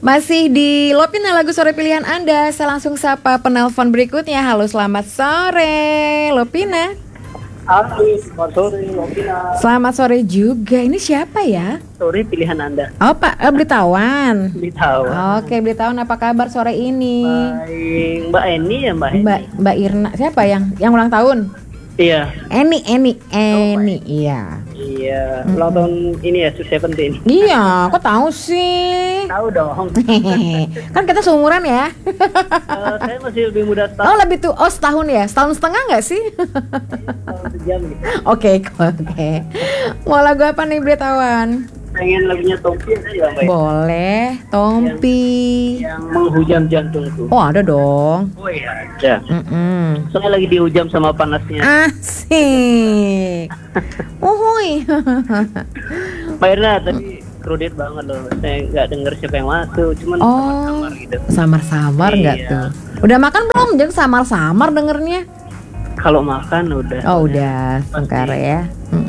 Masih di Lopina lagu sore pilihan Anda. Saya langsung sapa penelpon berikutnya. Halo, selamat sore Lopina. Halo, selamat sore Lopina. Selamat sore juga. Ini siapa ya? Sore pilihan Anda. Oh, Pak Blitawan. Blitawan. Oke, Blitawan, apa kabar sore ini? Baik, Mbak Eni ya Mbak Eni. Mbak Irna. Siapa yang ulang tahun? Iya. Eni. Iya. Iya, ulang tahun ini ya, Su-17. Iya, kok tahu sih? Tahu dong. Kan kita seumuran ya. Saya masih lebih muda setahun. Oh, lebih tuh. Oh, setahun ya? Setahun setengah nggak sih? Setahun sejam gitu. Oke. Mau lagu apa nih, Blitawan? Pengen lagunya Tompi ada ya Mbak? Boleh, Tompi. Yang menghujam jantungku. Oh, ada dong. Oh iya, ada. Mm-mm. Soalnya lagi dihujam sama panasnya. Asik. Uhuy. Mbak Irna tadi kredit banget loh. Saya nggak denger siapa yang masuk, cuman samar-samar gitu. Samar-samar nggak Iya. tuh? Udah makan belum? Jangan samar-samar dengernya. Kalau makan udah. Oh, udah, sengkara ya.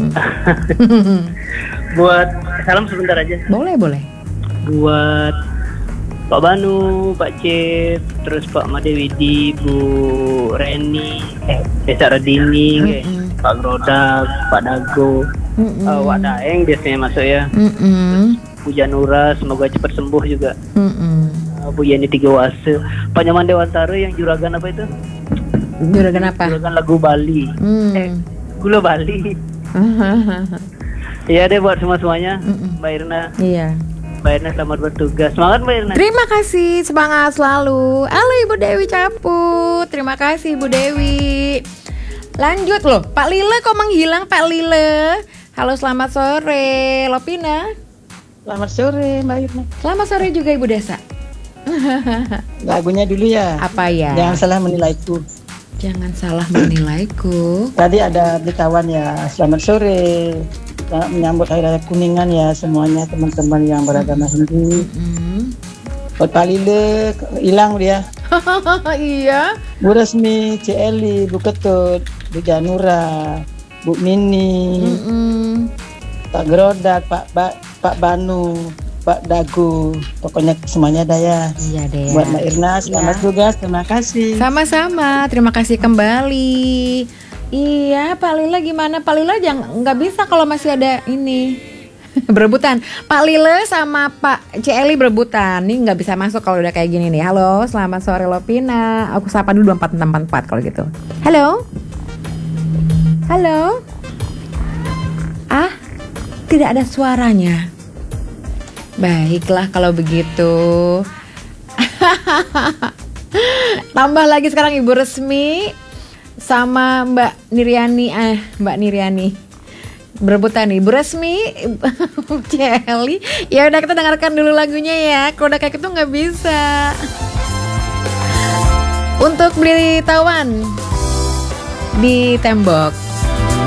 Buat salam sebentar aja. Boleh. Buat Pak Banu, Pak Cip, terus Pak Madewidi, Bu Reni, Desa Radini, Pak Grodak, Pak Dago, Wak Daeng biasanya masuk ya. Bu Janura, semoga cepat sembuh juga. Bu Yani Tigawase, Pak Nyaman Dewantara yang juragan apa itu? Juragan apa? Juragan lagu Bali. Gula Bali. Iya deh buat semuanya, Mbak Irna. Iya. Mbak Irna selamat bertugas. Semangat Mbak Irna. Terima kasih, semangat selalu. Halo Ibu Dewi Caput. Terima kasih Ibu Dewi. Lanjut loh, Pak Lile kok menghilang Pak Lile? Halo, selamat sore Lopina. Selamat sore Mbak Irna. Selamat sore juga Ibu Desa. Lagunya dulu ya. Apa ya? Jangan salah menilaiku. Jangan salah menilaiku. Tadi ada Blitawan ya. Selamat sore. Selamat menyambut Hari Raya Kuningan ya semuanya teman-teman yang beragama Hindu. Buat Pak Lile hilang dia. Iya. Bu Resmi, C. Eli, Bu Ketut, Bu Janura, Bu Mini, Pak Grodak, Pak Banu, Pak Dagu, pokoknya semuanya ada ya. Iya deh. Buat Mbak Irna, selamat tugas, terima kasih. Sama-sama, terima kasih kembali. Iya, Pak Lila gimana? Pak Lila nggak bisa kalau masih ada ini berebutan. Pak Lila sama Pak Celi berebutan. Nih nggak bisa masuk kalau udah kayak gini nih. Halo, selamat sore Lopina. Aku sapa dulu 2444 kalau gitu. Halo. Ah, tidak ada suaranya. Baiklah kalau begitu. Tambah lagi sekarang Ibu Resmi sama Mbak Niriani berebutan nih. Bu Resmi, Celi. Ya udah, kita dengarkan dulu lagunya ya. Kalau udah kayak gitu nggak bisa. Untuk Blitawan di tembok.